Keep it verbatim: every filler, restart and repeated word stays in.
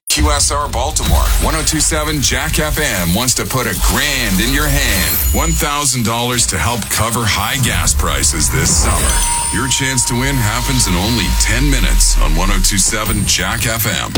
Q S R Baltimore, one oh two point seven Jack F M wants to put a grand in your hand. one thousand dollars to help cover high gas prices this summer. Your chance to win happens in only ten minutes on one oh two point seven Jack F M.